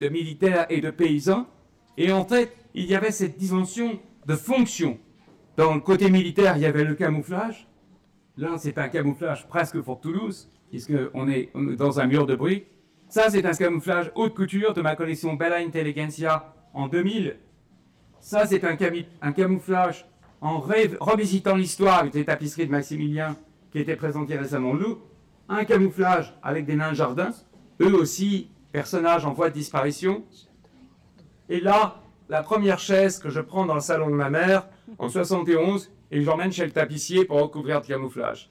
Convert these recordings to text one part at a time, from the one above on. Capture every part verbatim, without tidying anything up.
de militaires et de paysans. Et en fait, il y avait cette dimension de fonction. Dans le côté militaire, il y avait le camouflage. Là, c'est un camouflage presque Fort Toulouse, puisqu'on est dans un mur de briques. Ça, c'est un camouflage haute couture de ma collection Bella Intelligentsia en deux mille. Ça, c'est un, un camouflage en revisitant l'histoire avec les tapisseries de Maximilien qui étaient présentées récemment au Louvre. Un camouflage avec des nains de jardin, eux aussi personnages en voie de disparition. Et là, la première chaise que je prends dans le salon de ma mère en soixante et onze et que j'emmène chez le tapissier pour recouvrir de camouflage.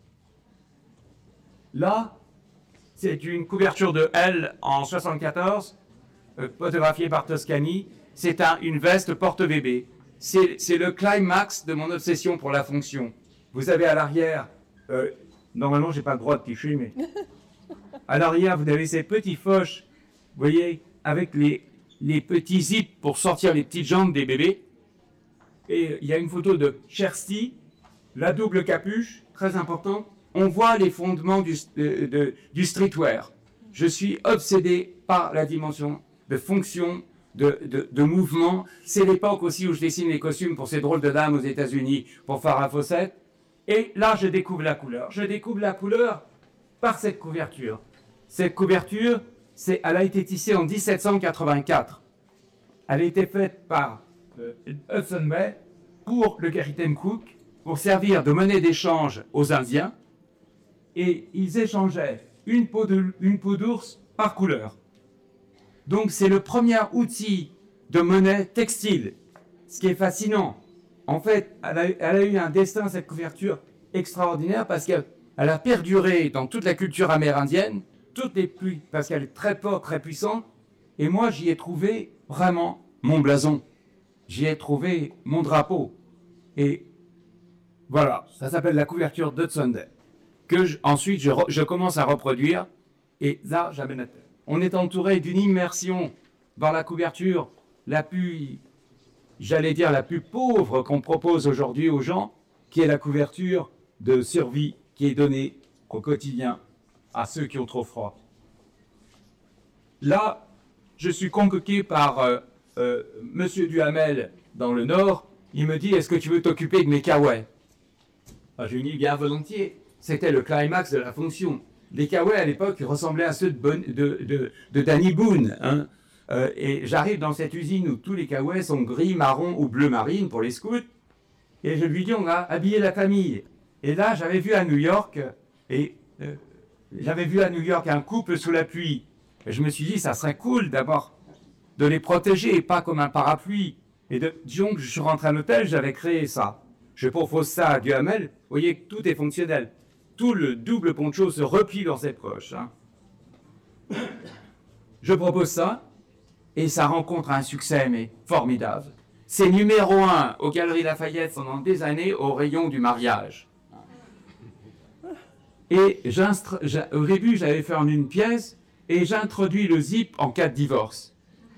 Là, c'est une couverture de L en soixante-quatorze, euh, photographiée par Toscani. C'est un, une veste porte-bébé. C'est le climax de mon obsession pour la fonction. Vous avez à l'arrière, euh, normalement, j'ai pas le droit de picher, mais à l'arrière, vous avez ces petits foches, vous voyez, avec les, les petits zips pour sortir les petites jambes des bébés. Et il y a une photo de Chersti, la double capuche, très importante. On voit les fondements du, de, de, du streetwear. Je suis obsédé par la dimension de fonction, de, de, de mouvement. C'est l'époque aussi où je dessine les costumes pour ces drôles de dames aux États-Unis pour Farrah Fawcett. Et là, je découvre la couleur. Je découvre la couleur par cette couverture. Cette couverture, c'est, elle a été tissée en dix-sept cent quatre-vingt-quatre. Elle a été faite par euh, Hudson Bay pour le Capitaine Cook, pour servir de monnaie d'échange aux Indiens. Et ils échangeaient une peau de, une peau d'ours par couleur. Donc c'est le premier outil de monnaie textile. Ce qui est fascinant. En fait, elle a, elle a eu un destin, cette couverture, extraordinaire parce qu'elle elle a perduré dans toute la culture amérindienne, toutes les pluies, parce qu'elle est très forte, très puissante. Et moi, j'y ai trouvé vraiment mon blason. J'y ai trouvé mon drapeau. Et voilà, ça s'appelle la couverture d'Hudson Bay, que je, ensuite je, je commence à reproduire. Et là, j'amène à terre. On est entouré d'une immersion dans la couverture la plus, j'allais dire, la plus pauvre qu'on propose aujourd'hui aux gens, qui est la couverture de survie qui est donnée au quotidien à ceux qui ont trop froid. Là, je suis convoqué par euh, euh, Monsieur Duhamel dans le Nord. Il me dit, est-ce que tu veux t'occuper de mes kawaii? Ah, je lui dis bien volontiers. C'était le climax de la fonction. Les kawaii à l'époque ressemblaient à ceux de, bon, de, de, de Danny Boone. Hein. Euh, et j'arrive dans cette usine où tous les kawaii sont gris, marron ou bleu marine pour les scouts. Et je lui dis, on va habiller la famille. Et là, j'avais vu à New York, et euh, j'avais vu à New York un couple sous la pluie. Et je me suis dit, ça serait cool d'abord de les protéger, et pas comme un parapluie. Et de, disons que je suis rentré à l'hôtel, j'avais créé ça. Je propose ça à Duhamel. Vous voyez que tout est fonctionnel. Tout le double poncho se replie dans ses poches. Hein. Je propose ça, et ça rencontre un succès mais formidable. C'est numéro un aux Galeries Lafayette pendant des années au rayon du mariage. Et au début, j'avais fait en une pièce, et j'introduis le zip en cas de divorce.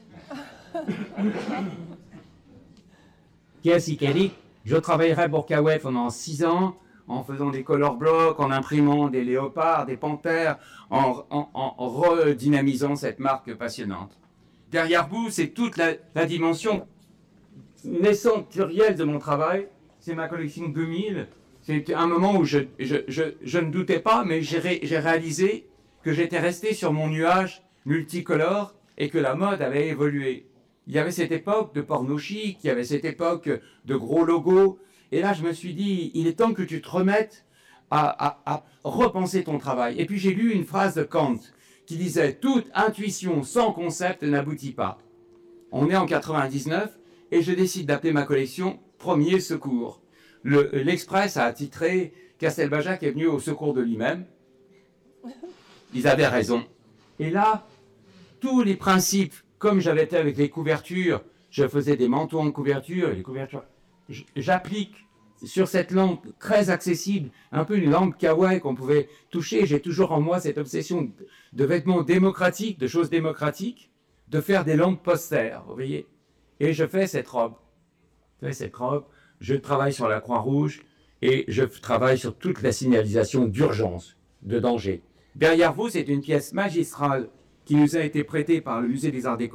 Qu'est-ce qui dit? Je travaillerai pour K W pendant six ans, en faisant des color blocks, en imprimant des léopards, des panthères, en, en, en redynamisant cette marque passionnante. Derrière vous, c'est toute la, la dimension naissante plurielle de mon travail. C'est ma collection deux mille. C'était un moment où je, je, je, je ne doutais pas, mais j'ai ré, j'ai réalisé que j'étais resté sur mon nuage multicolore et que la mode avait évolué. Il y avait cette époque de porno chic, il y avait cette époque de gros logos. Et là, je me suis dit, il est temps que tu te remettes à, à, à repenser ton travail. Et puis j'ai lu une phrase de Kant qui disait « Toute intuition sans concept n'aboutit pas ». On est en quatre-vingt-dix-neuf et je décide d'appeler ma collection « Premier secours ». L'Express a titré « Castelbajac est venu au secours de lui-même ». Ils avaient raison. Et là, tous les principes, comme j'avais été avec les couvertures, je faisais des manteaux en couverture, et les couvertures, j'applique sur cette lampe très accessible, un peu une lampe kawaii qu'on pouvait toucher. J'ai toujours en moi cette obsession de vêtements démocratiques, de choses démocratiques, de faire des lampes posters, vous voyez. Et je fais cette robe. Je fais cette robe, je travaille sur la Croix-Rouge, et je travaille sur toute la signalisation d'urgence, de danger. Derrière vous, c'est une pièce magistrale qui nous a été prêtée par le Musée des Arts décoratifs.